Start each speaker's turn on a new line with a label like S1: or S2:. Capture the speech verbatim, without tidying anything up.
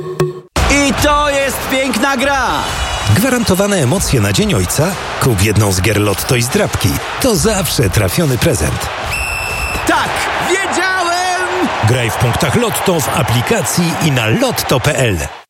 S1: I to jest piękna gra!
S2: Gwarantowane emocje na Dzień Ojca? Kup jedną z gier Lotto i zdrabki. To zawsze trafiony prezent.
S1: Tak, wiedziałem!
S2: Graj w punktach Lotto w aplikacji i na lotto kropka p l.